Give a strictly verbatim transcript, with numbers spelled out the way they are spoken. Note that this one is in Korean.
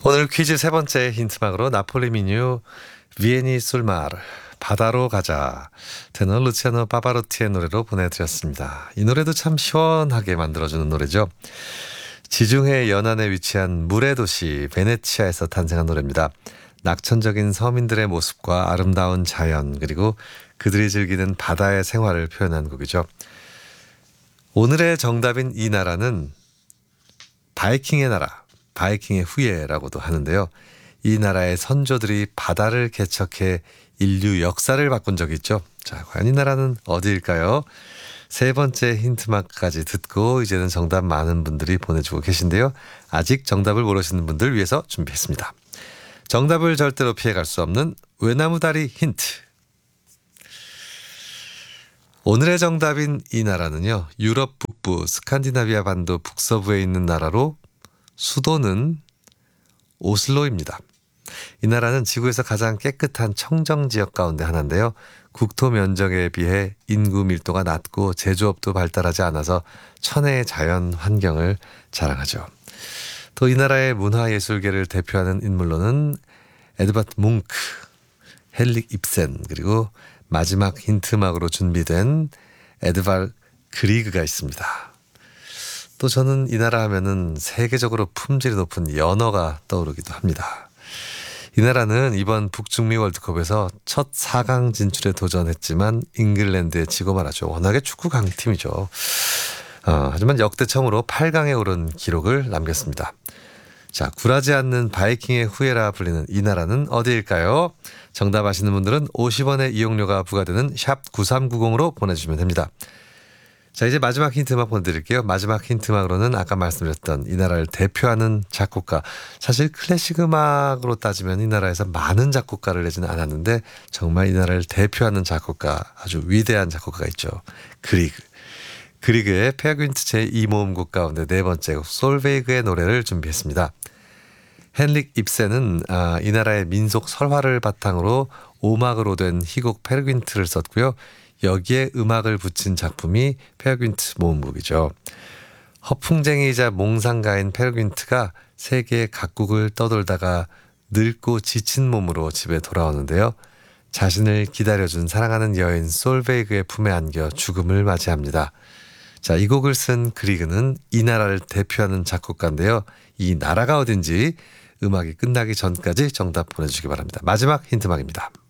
오늘 퀴즈 세 번째 힌트막으로 나폴리 민요 비에니 술마르 바다로 가자 테너 루치아노 파바로티의 노래로 보내드렸습니다. 이 노래도 참 시원하게 만들어주는 노래죠. 지중해 연안에 위치한 물의 도시 베네치아에서 탄생한 노래입니다. 낙천적인 서민들의 모습과 아름다운 자연 그리고 그들이 즐기는 바다의 생활을 표현한 곡이죠. 오늘의 정답인 이 나라는 바이킹의 나라, 바이킹의 후예라고도 하는데요. 이 나라의 선조들이 바다를 개척해 인류 역사를 바꾼 적이 있죠. 자, 과연 이 나라는 어디일까요? 세 번째 힌트만까지 듣고 이제는 정답 많은 분들이 보내주고 계신데요. 아직 정답을 모르시는 분들 위해서 준비했습니다. 정답을 절대로 피해갈 수 없는 외나무다리 힌트. 오늘의 정답인 이 나라는요. 유럽 북부 스칸디나비아 반도 북서부에 있는 나라로 수도는 오슬로입니다. 이 나라는 지구에서 가장 깨끗한 청정지역 가운데 하나인데요. 국토 면적에 비해 인구 밀도가 낮고 제조업도 발달하지 않아서 천혜의 자연 환경을 자랑하죠. 또 이 나라의 문화예술계를 대표하는 인물로는 에드바트 뭉크, 헨릭 입센 그리고 마지막 힌트막으로 준비된 에드발 그리그가 있습니다. 또 저는 이 나라 하면은 세계적으로 품질이 높은 연어가 떠오르기도 합니다. 이 나라는 이번 북중미 월드컵에서 첫 사 강 진출에 도전했지만 잉글랜드에 지고 말았죠. 워낙에 축구 강팀이죠. 어, 하지만 역대 처음으로 팔 강에 오른 기록을 남겼습니다. 자, 굴하지 않는 바이킹의 후예라 불리는 이 나라는 어디일까요? 정답 아시는 분들은 오십 원의 이용료가 부과되는 샵 구삼구공으로 보내주시면 됩니다. 자, 이제 마지막 힌트막 보내드릴게요. 마지막 힌트막으로는 아까 말씀드렸던 이 나라를 대표하는 작곡가. 사실 클래식 음악으로 따지면 이 나라에서 많은 작곡가를 내지는 않았는데 정말 이 나라를 대표하는 작곡가, 아주 위대한 작곡가가 있죠. 그리그. 그리그의 페어귄트 제이 모음곡 가운데 네 번째 곡 솔베이그의 노래를 준비했습니다. 헨릭 입센은 아, 이 나라의 민속 설화를 바탕으로 오막으로 된 희곡 페르귄트를 썼고요. 여기에 음악을 붙인 작품이 페르귄트 모음곡이죠. 허풍쟁이이자 몽상가인 페르귄트가 세계 각국을 떠돌다가 늙고 지친 몸으로 집에 돌아오는데요. 자신을 기다려준 사랑하는 여인 솔베이그의 품에 안겨 죽음을 맞이합니다. 자, 이 곡을 쓴 그리그는 이 나라를 대표하는 작곡가인데요. 이 나라가 어딘지 음악이 끝나기 전까지 정답 보내주시기 바랍니다. 마지막 힌트막입니다.